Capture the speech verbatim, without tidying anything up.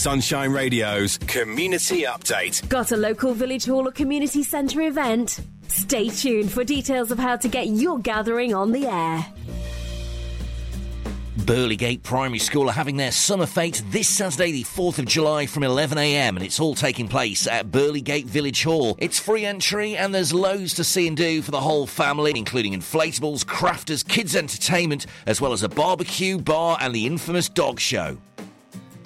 Sunshine Radio's Community Update. Got a local village hall or community centre event? Stay tuned for details of how to get your gathering on the air. Burleygate Primary School are having their summer fete this Saturday the fourth of July from eleven a m and it's all taking place at Burleygate Village Hall. It's free entry and there's loads to see and do for the whole family, including inflatables, crafters, kids entertainment, as well as a barbecue, bar and the infamous dog show.